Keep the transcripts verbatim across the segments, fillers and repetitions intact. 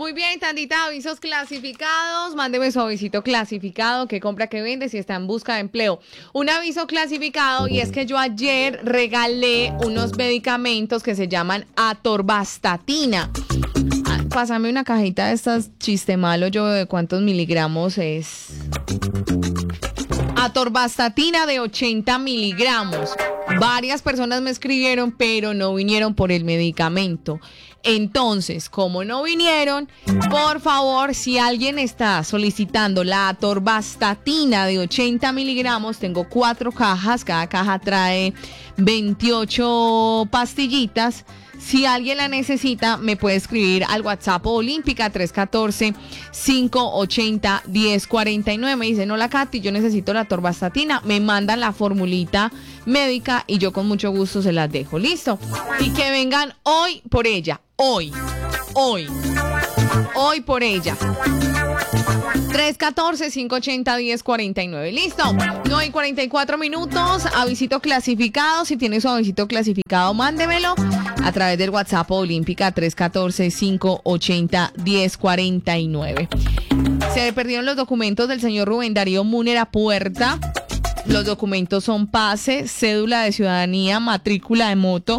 Muy bien, tandita, avisos clasificados. Mándeme su avisito clasificado, qué compra, qué vende, si está en busca de empleo. Un aviso clasificado, y es que yo ayer regalé unos medicamentos que se llaman atorvastatina. Ah, pásame una cajita de estas, chiste malo, yo de cuántos miligramos es. Atorvastatina de ochenta miligramos. Varias personas me escribieron, pero no vinieron por el medicamento. Entonces, como no vinieron, por favor, si alguien está solicitando la atorvastatina de ochenta miligramos, tengo cuatro cajas, cada caja trae veintiocho pastillitas. Si alguien la necesita, me puede escribir al WhatsApp Olímpica tres uno cuatro, cinco ocho cero, uno cero cuatro nueve. Me dicen, hola Katy, yo necesito la atorvastatina. Me mandan la formulita médica y yo con mucho gusto se las dejo. ¿Listo? Y que vengan hoy por ella. Hoy. Hoy. Hoy por ella. tres uno cuatro, cinco ocho cero, uno cero cuatro nueve. ¿Listo? No hay cuarenta y cuatro minutos. Avisito clasificado. Si tiene su avisito clasificado, mándemelo a través del WhatsApp Olímpica tres uno cuatro, cinco ocho cero, uno cero cuatro nueve. Se perdieron los documentos del señor Rubén Darío Múnera Puerta. Los documentos son pase, cédula de ciudadanía, matrícula de moto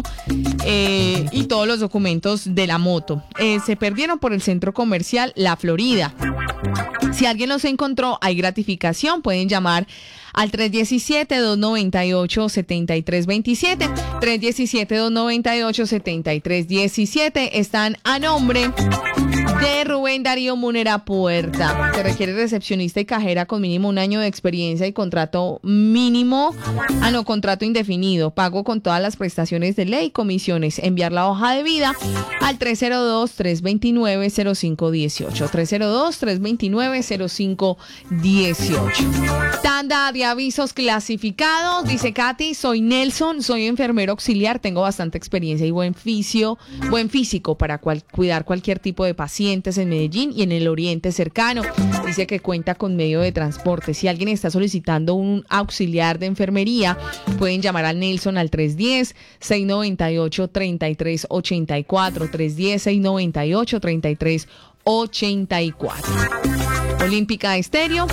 eh, y todos los documentos de la moto. Eh, se perdieron por el centro comercial La Florida. Si alguien los encontró, hay gratificación. Pueden llamar al tres uno siete, dos nueve ocho, siete tres dos siete. tres uno siete, dos nueve ocho, siete tres uno siete. Están a nombre de Rubén Darío Múnera Puerta. Se requiere recepcionista y cajera con mínimo un año de experiencia y contrato mínimo, ah no, contrato indefinido, pago con todas las prestaciones de ley y comisiones. Enviar la hoja de vida al tres cero dos, tres dos nueve, cero cinco uno ocho. tres cero dos, tres dos nueve, cero cinco uno ocho. Tanda de avisos clasificados. Dice Katy, soy Nelson, soy enfermero auxiliar, tengo bastante experiencia y buen fisio, buen físico para cual, cuidar cualquier tipo de pacientes en Medellín y en el oriente cercano. Dice que cuenta con medio de transporte. Si alguien está solicitando un auxiliar de enfermería, pueden llamar a Nelson al tres uno cero, seis nueve ocho, tres tres ocho cuatro, tres uno cero, seis nueve ocho, tres tres ocho cuatro. Olímpica Estéreo.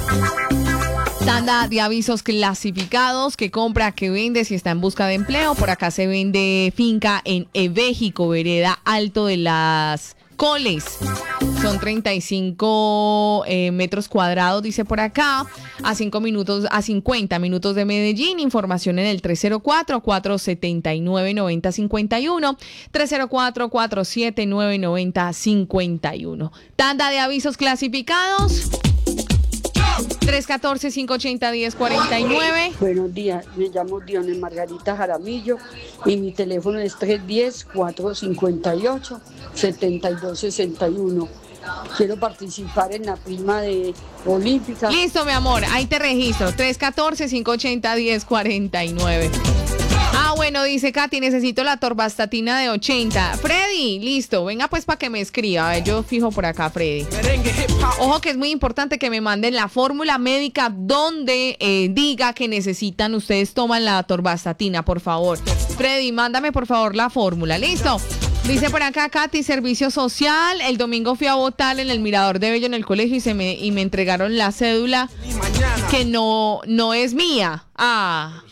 Tanda de avisos clasificados, que compra, que vende, si está en busca de empleo. Por acá se vende finca en Evéjico, vereda Alto de las Coles. Son treinta y cinco eh, metros cuadrados, dice por acá, a cinco minutos, a cincuenta minutos de Medellín. Información en el tres cero cuatro, cuatro siete nueve, nueve cero cinco uno, tres cero cuatro, cuatro siete nueve, nueve cero cinco uno. Tanda de avisos clasificados. tres uno cuatro, cinco ocho cero, uno cero cuatro nueve. Buenos días, me llamo Dione Margarita Jaramillo y mi teléfono es tres uno cero, cuatro cinco ocho, siete dos seis uno. Quiero participar en la prima de Olímpica. Listo, mi amor, ahí te registro. tres uno cuatro, cinco ocho cero, uno cero cuatro nueve. Ah, bueno, dice Katy, necesito la atorvastatina de ochenta. Freddy, listo, venga pues para que me escriba. A ver, yo fijo por acá, Freddy. Ojo que es muy importante que me manden la fórmula médica donde eh, diga que necesitan, ustedes toman la atorvastatina, por favor. Freddy, mándame por favor la fórmula, ¿listo? Dice por acá Katy, servicio social. El domingo fui a votar en el Mirador de Bello en el colegio y se me y me entregaron la cédula que no, no es mía. Ah.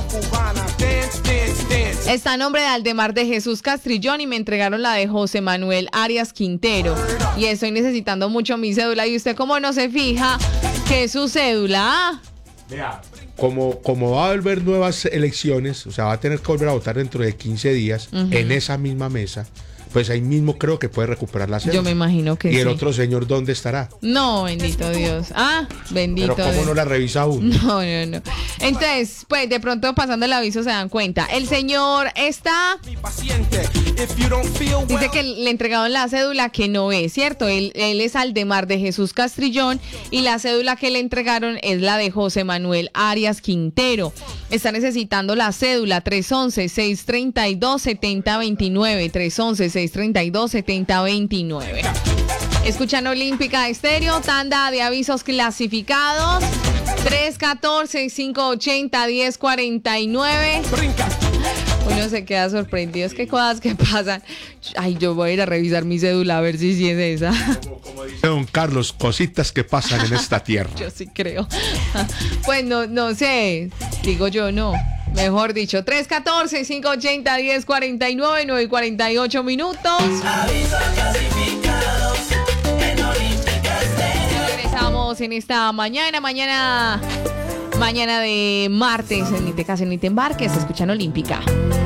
Está a nombre de Aldemar de Jesús Castrillón y me entregaron la de José Manuel Arias Quintero. Y estoy necesitando mucho mi cédula. ¿Y usted cómo no se fija que es su cédula? Vea, como, como va a haber nuevas elecciones, o sea, va a tener que volver a votar dentro de quince días, uh-huh, en esa misma mesa, pues ahí mismo creo que puede recuperar la cédula. Yo me imagino que sí. ¿Y el otro señor dónde estará? No, bendito Dios. Ah, bendito Pero ¿cómo Dios. no la revisa uno? No, no, no. Entonces, pues de pronto pasando el aviso se dan cuenta. El señor está... Dice que le entregaron la cédula que no es, ¿cierto? Él, él es Aldemar de Jesús Castrillón y la cédula que le entregaron es la de José Manuel Arias Quintero. Está necesitando la cédula tres once, seis treinta y dos, setenta veintinueve. tres once, seis treinta y dos, setenta veintinueve. Escuchan Olímpica Estéreo, tanda de avisos clasificados. tres uno cuatro, cinco ocho cero, uno cero cuatro nueve. Uno se queda sorprendido. Es que cosas que pasan. Ay, yo voy a ir a revisar mi cédula a ver si sí es esa. Como, como dice don Carlos, cositas que pasan en esta tierra. Yo sí creo. Pues no, no sé. Digo yo, no. Mejor dicho, tres uno cuatro, cinco ocho cero, uno cero cuatro nueve, nueve cuarenta y ocho minutos. Regresamos en esta mañana, mañana, mañana de martes. Ni te cases ni te embarques. Escuchan Olímpica.